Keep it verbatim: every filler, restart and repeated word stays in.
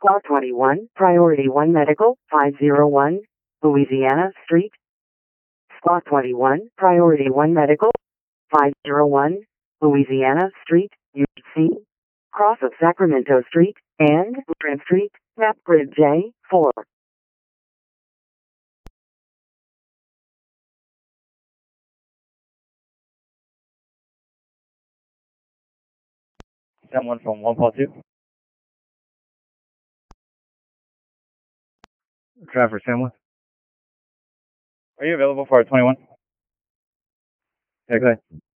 Squad twenty-one, Priority one Medical, five oh one, Louisiana Street. Squad twenty-one, Priority one Medical, five oh one, Louisiana Street, U C. Cross of Sacramento Street, and Grand Street, map grid J four. Someone from one four two. Traffic someone. Are you available for a twenty-one? Yeah, go ahead.